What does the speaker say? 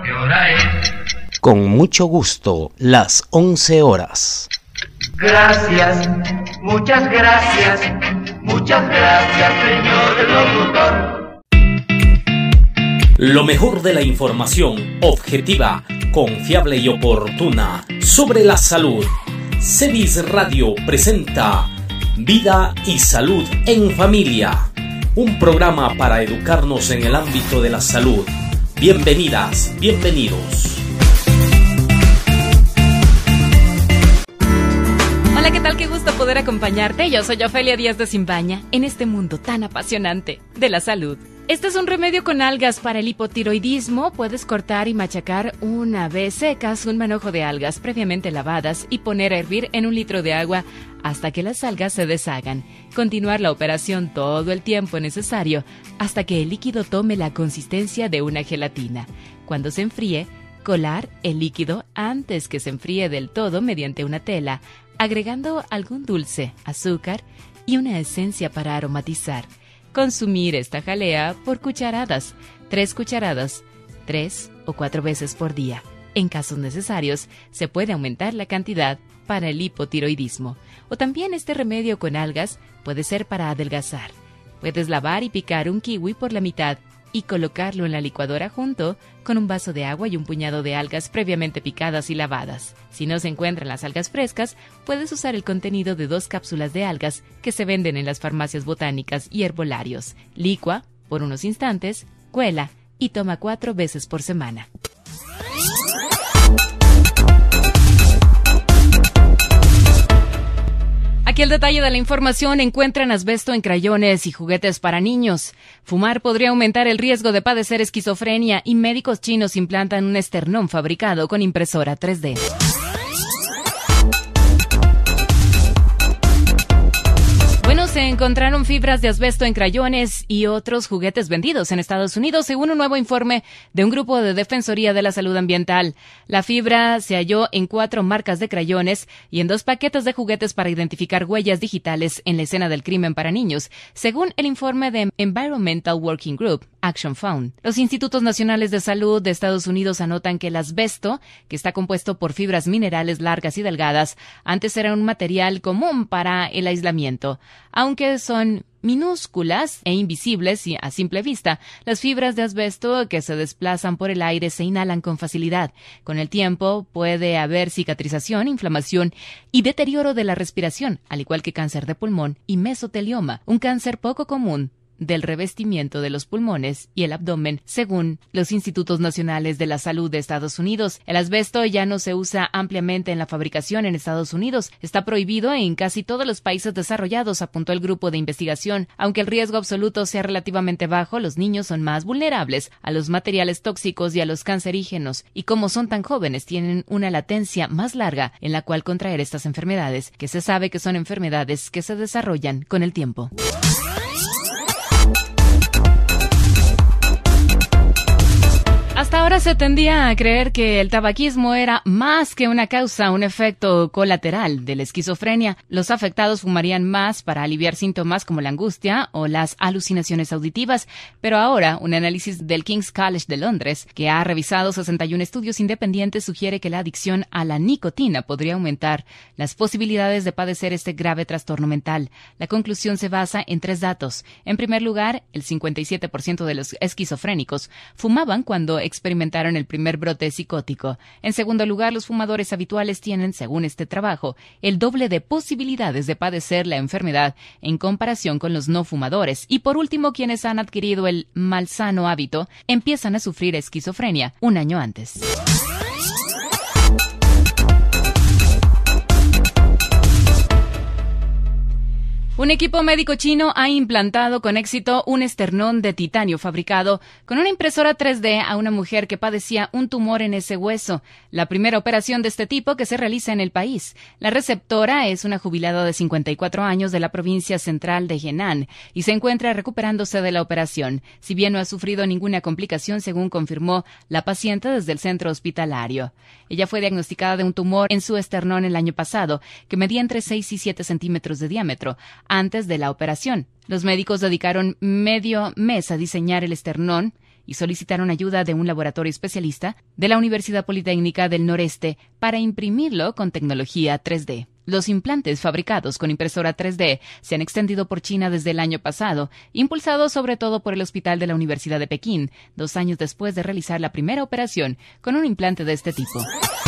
¿Qué hora es? Con mucho gusto, las 11 horas. Gracias, muchas gracias, señor locutor. Lo mejor de la información objetiva, confiable y oportuna sobre la salud. Cedis Radio presenta Vida y Salud en Familia, un programa para educarnos en el ámbito de la salud. Bienvenidas, bienvenidos. Hola, ¿qué tal? Qué gusto poder acompañarte. Yo soy Ofelia Díaz de Simbaña en este mundo tan apasionante de la salud. Este es un remedio con algas para el hipotiroidismo. Puedes cortar y machacar una vez secas un manojo de algas previamente lavadas y poner a hervir en 1 litro de agua hasta que las algas se deshagan. Continuar la operación todo el tiempo necesario hasta que el líquido tome la consistencia de una gelatina. Cuando se enfríe, colar el líquido antes que se enfríe del todo mediante una tela, agregando algún dulce, azúcar y una esencia para aromatizar. Consumir esta jalea por cucharadas, 3 cucharadas, 3 o 4 veces por día. En casos necesarios, se puede aumentar la cantidad para el hipotiroidismo. O también este remedio con algas puede ser para adelgazar. Puedes lavar y picar un kiwi por la mitad y colocarlo en la licuadora junto con un vaso de agua y un puñado de algas previamente picadas y lavadas. Si no se encuentran las algas frescas, puedes usar el contenido de 2 cápsulas de algas que se venden en las farmacias botánicas y herbolarios. Licua por unos instantes, cuela y toma 4 veces por semana. Aquí el detalle de la información: encuentran asbesto en crayones y juguetes para niños. Fumar podría aumentar el riesgo de padecer esquizofrenia y médicos chinos implantan un esternón fabricado con impresora 3D. Se encontraron fibras de asbesto en crayones y otros juguetes vendidos en Estados Unidos, según un nuevo informe de un grupo de Defensoría de la Salud Ambiental. La fibra se halló en 4 marcas de crayones y en 2 paquetes de juguetes para identificar huellas digitales en la escena del crimen para niños, según el informe de Environmental Working Group, Action Found. Los Institutos Nacionales de Salud de Estados Unidos anotan que el asbesto, que está compuesto por fibras minerales largas y delgadas, antes era un material común para el aislamiento. Aunque son minúsculas e invisibles a simple vista, las fibras de asbesto que se desplazan por el aire se inhalan con facilidad. Con el tiempo puede haber cicatrización, inflamación y deterioro de la respiración, al igual que cáncer de pulmón y mesotelioma, un cáncer poco común del revestimiento de los pulmones y el abdomen, según los Institutos Nacionales de la Salud de Estados Unidos. El asbesto ya no se usa ampliamente en la fabricación en Estados Unidos. Está prohibido en casi todos los países desarrollados, apuntó el grupo de investigación. Aunque el riesgo absoluto sea relativamente bajo, los niños son más vulnerables a los materiales tóxicos y a los cancerígenos, y como son tan jóvenes, tienen una latencia más larga en la cual contraer estas enfermedades, que se sabe que son enfermedades que se desarrollan con el tiempo. Hasta ahora se tendía a creer que el tabaquismo era más que una causa, un efecto colateral de la esquizofrenia. Los afectados fumarían más para aliviar síntomas como la angustia o las alucinaciones auditivas, pero ahora un análisis del King's College de Londres, que ha revisado 61 estudios independientes, sugiere que la adicción a la nicotina podría aumentar las posibilidades de padecer este grave trastorno mental. La conclusión se basa en 3 datos. En primer lugar, el 57% de los esquizofrénicos fumaban cuando experimentaron el primer brote psicótico. En segundo lugar, los fumadores habituales tienen, según este trabajo, el doble de posibilidades de padecer la enfermedad en comparación con los no fumadores. Y por último, quienes han adquirido el malsano hábito empiezan a sufrir esquizofrenia 1 año antes. Un equipo médico chino ha implantado con éxito un esternón de titanio fabricado con una impresora 3D a una mujer que padecía un tumor en ese hueso, la primera operación de este tipo que se realiza en el país. La receptora es una jubilada de 54 años de la provincia central de Henan y se encuentra recuperándose de la operación, si bien no ha sufrido ninguna complicación, según confirmó la paciente desde el centro hospitalario. Ella fue diagnosticada de un tumor en su esternón el año pasado, que medía entre 6 y 7 centímetros de diámetro, antes de la operación. Los médicos dedicaron medio mes a diseñar el esternón, y solicitaron ayuda de un laboratorio especialista de la Universidad Politécnica del Noreste para imprimirlo con tecnología 3D. Los implantes fabricados con impresora 3D se han extendido por China desde el año pasado, impulsados sobre todo por el Hospital de la Universidad de Pekín, 2 años después de realizar la primera operación con un implante de este tipo.